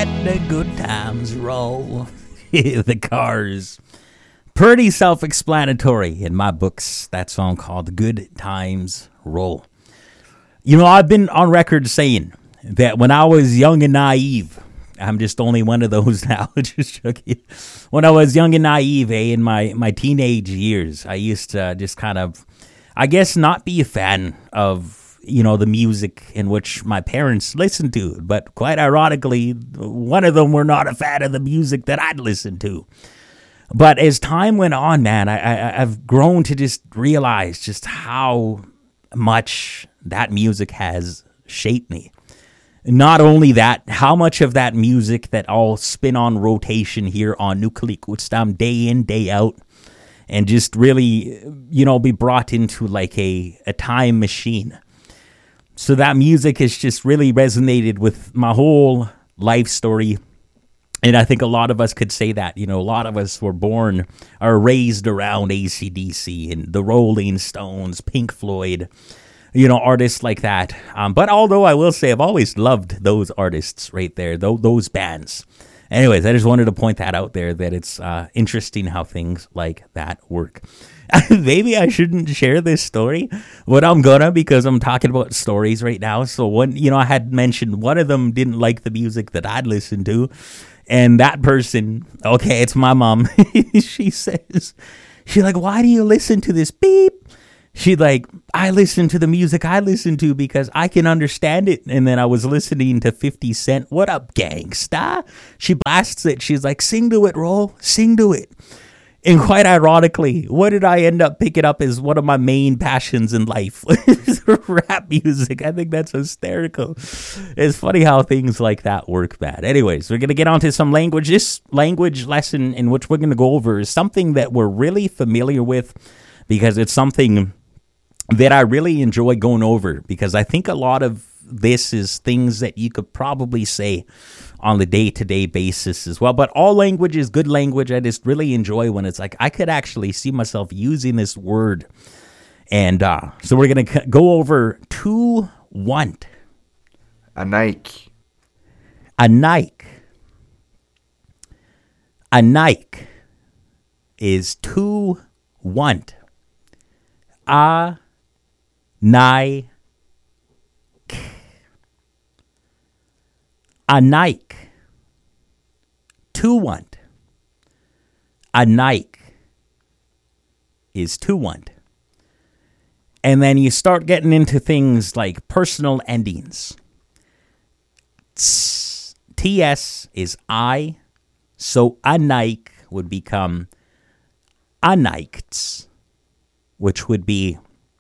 let the good times roll. The Cars. Pretty self-explanatory in my books, that song called Good Times Roll. You know, I've been on record saying that when I was young and naive, I'm just only one of those now. Just joking. When I was young and naive, in my teenage years, I used to just kind of, I guess, not be a fan of, you know, the music in which my parents listened to. But quite ironically, one of them were not a fan of the music that I'd listened to. But as time went on, man, I've grown to just realize just how much that music has shaped me. Not only that, how much of that music that all spin on rotation here on Nuclear day in, day out, and just really, you know, be brought into like a time machine. So that music has just really resonated with my whole life story. And I think a lot of us could say that, you know, a lot of us were born or raised around AC/DC and the Rolling Stones, Pink Floyd, you know, artists like that. But although I will say I've always loved those artists right there, those bands. Anyways, I just wanted to point that out there, that it's interesting how things like that work. Maybe I shouldn't share this story, but I'm gonna, because I'm talking about stories right now. So one, you know, I had mentioned one of them didn't like the music that I'd listened to. And that person, okay, it's my mom. She's like, why do you listen to this beep? She like, I listen to the music I listen to because I can understand it. And then I was listening to 50 Cent. What up, gangsta? She blasts it. She's like, sing to it, Roll. Sing to it. And quite ironically, what did I end up picking up as one of my main passions in life? Rap music. I think that's hysterical. It's funny how things like that work, man. Anyways, we're going to get on to some language. This language lesson in which we're going to go over is something that we're really familiar with, because it's something that I really enjoy going over, because I think a lot of this is things that you could probably say on the day-to-day basis as well. But all language is good language. I just really enjoy when it's like I could actually see myself using this word. And so we're going to go over to want. A Nike. A Nike. A Nike is to want. A Nike. A Nike. To want. A Nike is to want. And then you start getting into things like personal endings. TS is I. So a Nike would become a Nikes, which would be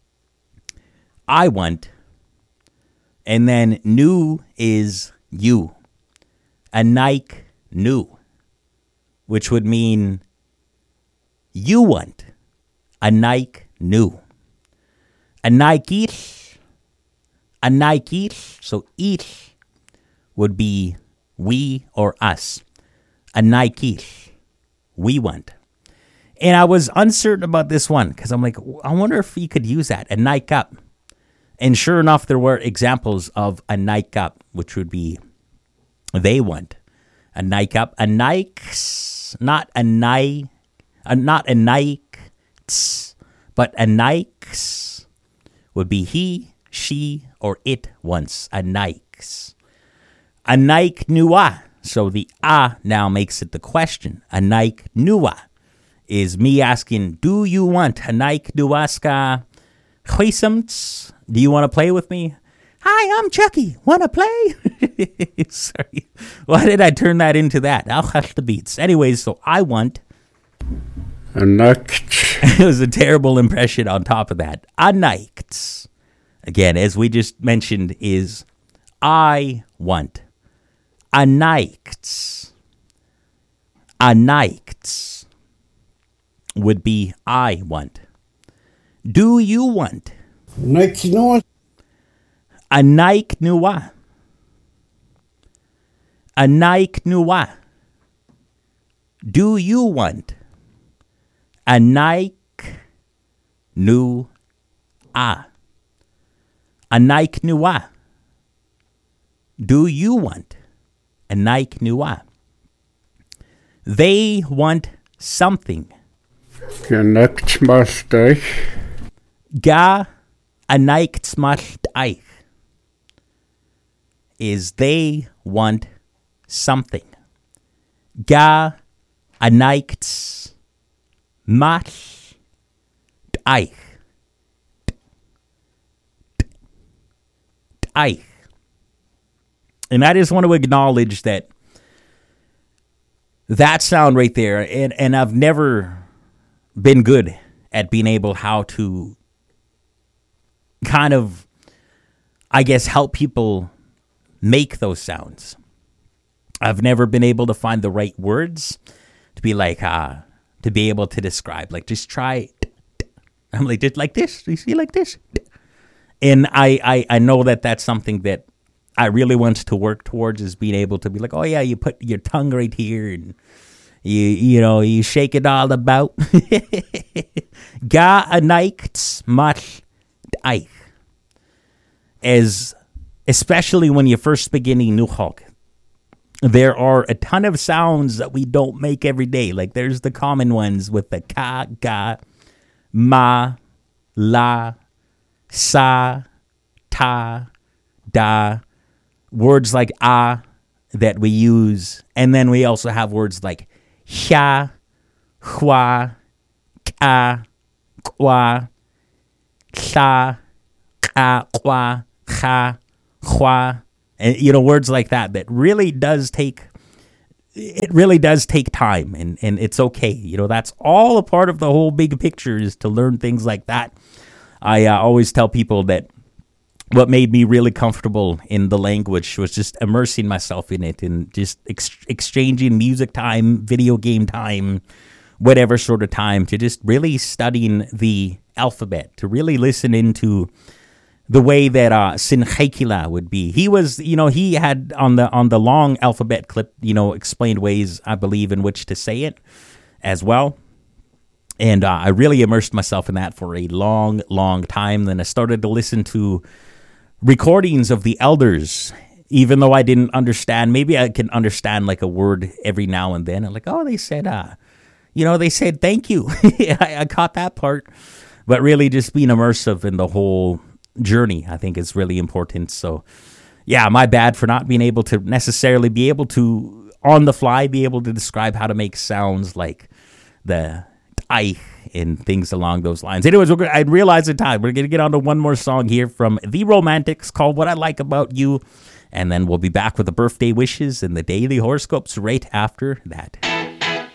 I want. And then new is you. A Nike new, which would mean you want. A Nike new. A Nike, a Nike, so each would be we or us. A Nike, we want. And I was uncertain about this one, because I'm like, I wonder if you could use that, a Nike up. And sure enough, there were examples of a Nike up, which would be they want. A Nike up, a Nikes, not a Nike, not a Nike, but a Nikes would be he, she, or it wants. A Nikes. A Nike nua. So the a now makes it the question. A Nike nua is me asking, do you want a Nike nuaska? Do you want to play with me? Hi, I'm Chucky. Want to play? Sorry. Why did I turn that into that? I'll hush the beats. Anyways, so I want. A Nike. It was a terrible impression on top of that. A Nike. Again, as we just mentioned, is I want. A Nike. A Nike would be I want. Do you want? Nike no. A Nike nua. A Nike nua. Do you want? A Nike nu a. A Nike nua. Do you want? Naik Nua. They want something. Naik Smalteich. Ga Naik Smalteich is they want something. Ga Naik Smalteich. And I just want to acknowledge that sound right there, and I've never been good at being able how to kind of, I guess, help people make those sounds. I've never been able to find the right words to be like, to be able to describe, like, just try. I'm like, just like this. You see, like this. And I know that that's something that I really want to work towards, is being able to be like, oh yeah, you put your tongue right here and you shake it all about. Ga Naik Smalteich. As especially when you're first beginning Nuxalk, there are a ton of sounds that we don't make every day. Like there's the common ones with the ka, ga, ma, la, sa, ta, da, words like that we use. And then we also have words like hya, hua, ka, kwa, sa, ka, kwa, cha, hua. And, words like that really does take time, and it's okay. That's all a part of the whole big picture, is to learn things like that. I always tell people that what made me really comfortable in the language was just immersing myself in it and just exchanging music time, video game time, whatever sort of time, to just really studying the alphabet, to really listen into the way that Sinchekila would be. He was, he had on the long alphabet clip, explained ways, I believe, in which to say it as well. And I really immersed myself in that for a long, long time. Then I started to listen to recordings of the elders, even though I didn't understand. Maybe I can understand like a word every now and then. I'm like, oh, they said, they said thank you. I caught that part. But really just being immersive in the whole journey, I think, is really important. So, yeah, my bad for not being able to necessarily be able to, on the fly, be able to describe how to make sounds like the I and things along those lines. Anyways, I realize the time. We're going to get on to one more song here from The Romantics called What I Like About You. And then we'll be back with the birthday wishes and the daily horoscopes right after that.